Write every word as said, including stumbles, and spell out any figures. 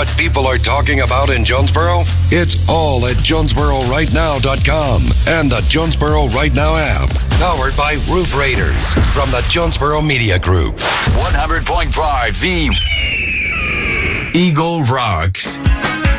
what people are talking about in Jonesboro? It's all at Jonesboro Right Now dot com and the Jonesboro Right Now app. Powered by Roof Raiders from the Jonesboro Media Group. one hundred point five The Eagle Rocks.